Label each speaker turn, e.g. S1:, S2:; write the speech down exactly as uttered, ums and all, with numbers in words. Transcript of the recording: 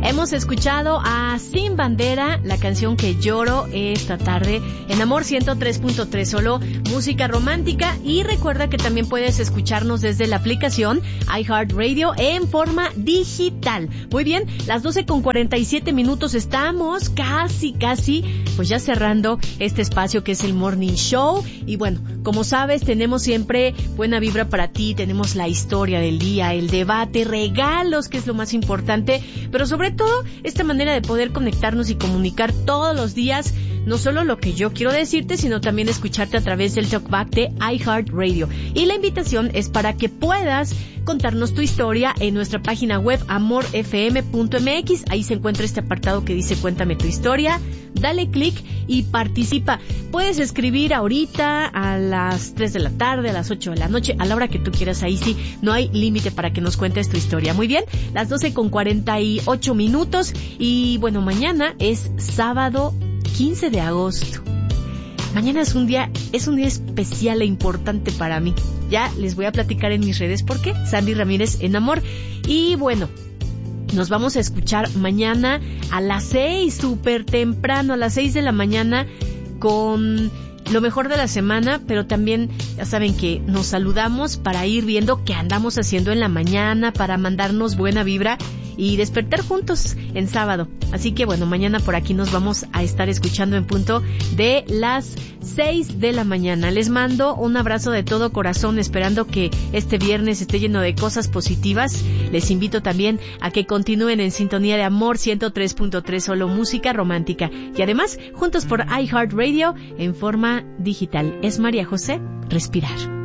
S1: Hemos escuchado a Sin Bandera, la canción que lloro esta tarde en Amor ciento tres punto tres, solo música romántica. Y recuerda que también puedes escucharnos desde la aplicación iHeartRadio en forma digital. Muy bien, las doce con cuarenta y siete minutos, estamos casi, casi, pues ya cerrando este espacio que es el Morning Show. Y bueno, como sabes, tenemos siempre buena vibra para ti, tenemos la historia del día, el debate, regalos, que es lo más importante, pero sobre todo esta manera de poder conectarnos y comunicar todos los días, no solo lo que yo quiero decirte, sino también escucharte a través del talkback de iHeartRadio. Y la invitación es para que puedas contarnos tu historia en nuestra página web amor f m punto m x. Ahí se encuentra este apartado que dice Cuéntame tu historia. Dale clic y participa. Puedes escribir ahorita a las tres de la tarde, a las ocho de la noche, a la hora que tú quieras. Ahí sí, no hay límite para que nos cuentes tu historia. Muy bien, las doce con cuarenta y ocho minutos. Y bueno, mañana es sábado quince de agosto. Mañana es un día, es un día especial e importante para mí. Ya les voy a platicar en mis redes por qué. Sandy Ramírez en Amor. Y bueno, nos vamos a escuchar mañana a las seis, súper temprano, a las seis de la mañana, con lo mejor de la semana, pero también ya saben que nos saludamos para ir viendo qué andamos haciendo en la mañana, para mandarnos buena vibra y despertar juntos en sábado. Así que bueno, mañana por aquí nos vamos a estar escuchando en punto de las seis de la mañana. Les mando un abrazo de todo corazón, esperando que este viernes esté lleno de cosas positivas. Les invito también a que continúen en sintonía de Amor ciento tres punto tres, solo música romántica. Y además, juntos por iHeartRadio en forma digital. Es María José, Respirar.